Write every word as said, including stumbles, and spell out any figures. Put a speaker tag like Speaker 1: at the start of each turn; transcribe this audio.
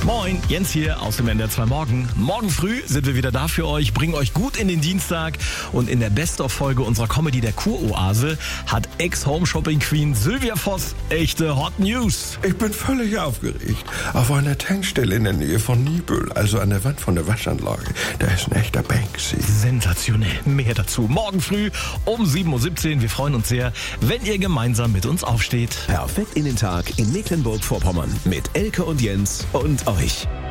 Speaker 1: Moin, Jens hier aus dem N D R zwei Morgen. Morgen früh sind wir wieder da für euch, bringen euch gut in den Dienstag. Und in der Best-of-Folge unserer Comedy der Kuroase hat Ex-Home-Shopping-Queen Sylvia Voss echte Hot News.
Speaker 2: Ich bin völlig aufgeregt. Auf einer Tankstelle in der Nähe von Niebüll, also an der Wand von der Waschanlage, da ist ein echter Banksy.
Speaker 1: Sensationell. Mehr dazu morgen früh um sieben Uhr siebzehn. Wir freuen uns sehr, wenn ihr gemeinsam mit uns aufsteht.
Speaker 3: Perfekt in den Tag in Mecklenburg-Vorpommern mit Elke und Jens und euch.